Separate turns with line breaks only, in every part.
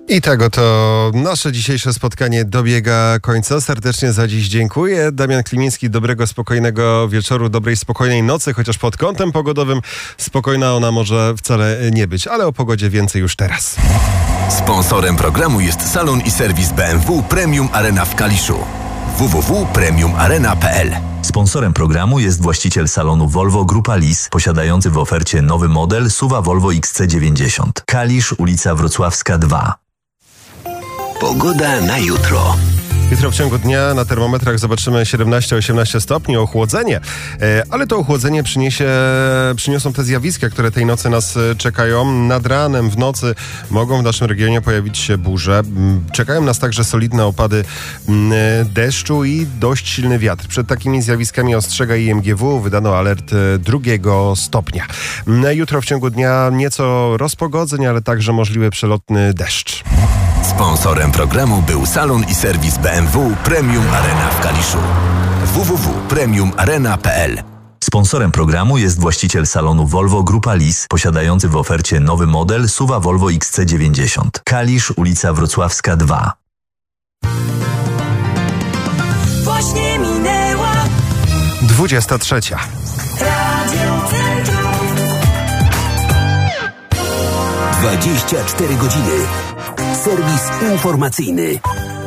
I tak oto nasze dzisiejsze spotkanie dobiega końca. Serdecznie za dziś dziękuję. Damian Klimiński, dobrego, spokojnego wieczoru, dobrej, spokojnej nocy, chociaż pod kątem pogodowym spokojna ona może wcale nie być, ale o pogodzie więcej już teraz.
Sponsorem programu jest salon i serwis BMW Premium Arena w Kaliszu. www.premiumarena.pl.
Sponsorem programu jest właściciel salonu Volvo Grupa Lis, posiadający w ofercie nowy model SUV Volvo XC90. Kalisz, ulica Wrocławska 2.
Pogoda na jutro.
Jutro w ciągu dnia na termometrach zobaczymy 17-18 stopni, ochłodzenie, ale to ochłodzenie przyniosą te zjawiska, które tej nocy nas czekają. Nad ranem, w nocy mogą w naszym regionie pojawić się burze. Czekają nas także solidne opady deszczu i dość silny wiatr. Przed takimi zjawiskami ostrzega IMGW, wydano alert 2 stopnia. Jutro w ciągu dnia nieco rozpogodzeń, ale także możliwy przelotny deszcz.
Sponsorem programu był salon i serwis BMW Premium Arena w Kaliszu. www.premiumarena.pl.
Sponsorem programu jest właściciel salonu Volvo Grupa Lis, posiadający w ofercie nowy model SUV Volvo XC90. Kalisz, ulica Wrocławska 2.
Właśnie minęła
23.
Radio Centrum.
24 godziny. Serwis informacyjny.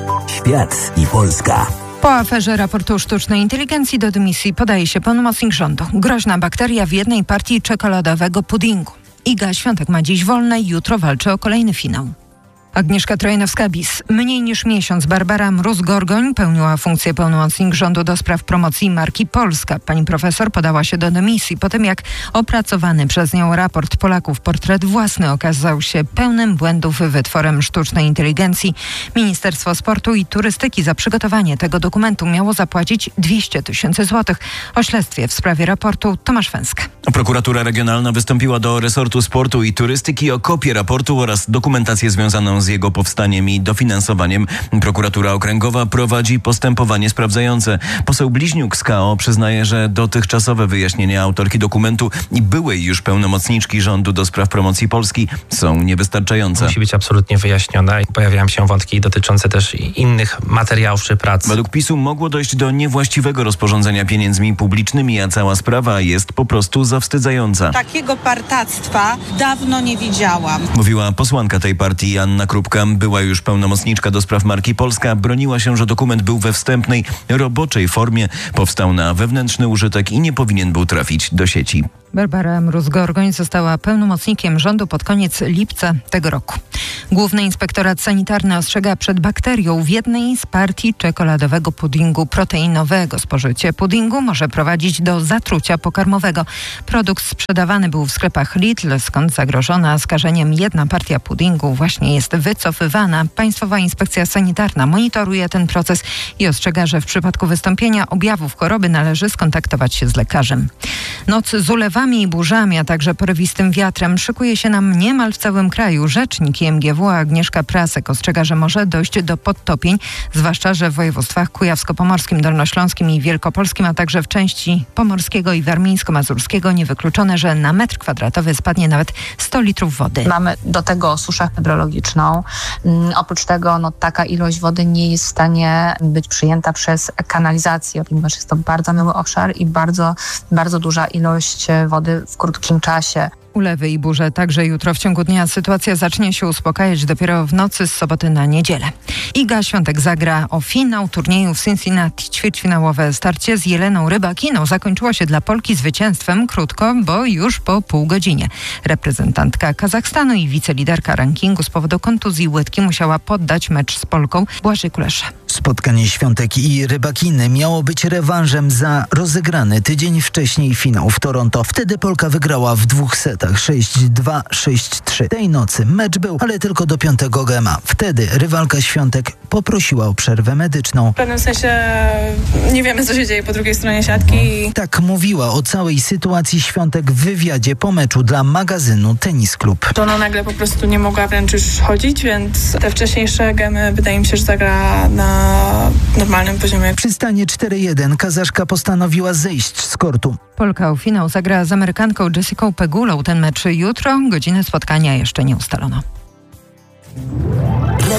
Świat i Polska.
Po aferze raportu sztucznej inteligencji do dymisji podaje się pełnomocnik rządu. Groźna bakteria w jednej partii czekoladowego puddingu. Iga Świątek ma dziś wolne, jutro walczy o kolejny finał. Agnieszka Trojanowska-Bis. Mniej niż miesiąc Barbara Mróz-Gorgoń pełniła funkcję pełnomocnik rządu do spraw promocji marki Polska. Pani profesor podała się do dymisji po tym, jak opracowany przez nią raport Polaków Portret Własny okazał się pełnym błędów wytworem sztucznej inteligencji. Ministerstwo Sportu i Turystyki za przygotowanie tego dokumentu miało zapłacić 200 000 złotych. O śledztwie w sprawie raportu Tomasz Węska.
Prokuratura Regionalna wystąpiła do resortu sportu i turystyki o kopię raportu oraz dokumentację związaną z jego powstaniem i dofinansowaniem. Prokuratura Okręgowa prowadzi postępowanie sprawdzające. Poseł Bliźniuk z KO przyznaje, że dotychczasowe wyjaśnienia autorki dokumentu i byłej już pełnomocniczki rządu do spraw promocji Polski są niewystarczające.
Musi być absolutnie wyjaśniona. Pojawiają się wątki dotyczące też innych materiałów czy prac.
Według PiS-u mogło dojść do niewłaściwego rozporządzenia pieniędzmi publicznymi, a cała sprawa jest po prostu zawstydzająca.
Takiego partactwa dawno nie widziałam.
Mówiła posłanka tej partii Anna Krupka, była już pełnomocniczka do spraw marki Polska, broniła się, że dokument był we wstępnej, roboczej formie, powstał na wewnętrzny użytek i nie powinien był trafić do sieci.
Barbara Mróz-Gorgoń została pełnomocnikiem rządu pod koniec lipca tego roku. Główny Inspektorat Sanitarny ostrzega przed bakterią w jednej z partii czekoladowego puddingu proteinowego. Spożycie puddingu może prowadzić do zatrucia pokarmowego. Produkt sprzedawany był w sklepach Lidl, skąd zagrożona skażeniem jedna partia puddingu właśnie jest wycofywana. Państwowa Inspekcja Sanitarna monitoruje ten proces i ostrzega, że w przypadku wystąpienia objawów choroby należy skontaktować się z lekarzem. Noc z ulewami i burzami, a także porywistym wiatrem szykuje się nam niemal w całym kraju. Rzecznik IMGW Agnieszka Prasek ostrzega, że może dojść do podtopień, zwłaszcza, że w województwach kujawsko-pomorskim, dolnośląskim i wielkopolskim, a także w części pomorskiego i warmińsko-mazurskiego niewykluczone, że na metr kwadratowy spadnie nawet 100 litrów wody.
Mamy do tego suszę hydrologiczną. Oprócz tego taka ilość wody nie jest w stanie być przyjęta przez kanalizację, ponieważ jest to bardzo mały obszar i bardzo duża ilość wody w krótkim czasie.
Ulewy i burze także jutro w ciągu dnia. Sytuacja zacznie się uspokajać dopiero w nocy z soboty na niedzielę. Iga Świątek zagra o finał turnieju w Cincinnati. Ćwierćfinałowe starcie z Jeleną Rybakiną zakończyło się dla Polki zwycięstwem krótko, bo już po pół godzinie. Reprezentantka Kazachstanu i wiceliderka rankingu z powodu kontuzji łydki musiała poddać mecz z Polką. Błażej Kulesza.
Spotkanie Świątek i Rybakiny miało być rewanżem za rozegrany tydzień wcześniej finał w Toronto. Wtedy Polka wygrała w 2 setach 6-2, 6-3. Tej nocy mecz był, ale tylko do 5. gema. Wtedy rywalka Świątek poprosiła o przerwę medyczną.
W pewnym sensie nie wiemy, co się dzieje po drugiej stronie siatki.
Tak mówiła o całej sytuacji Świątek w wywiadzie po meczu dla magazynu Tenis Club.
To ona nagle po prostu nie mogła wręcz już chodzić, więc te wcześniejsze gemy wydaje mi się, że zagra na normalnym poziomie.
Przy stanie 4-1 Kazaszka postanowiła zejść z kortu.
Polka o finał zagra z Amerykanką Jessicą Pegulą. Ten mecz jutro, godzinę spotkania jeszcze nie ustalono.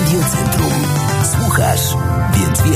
Radio Centrum. Słuchasz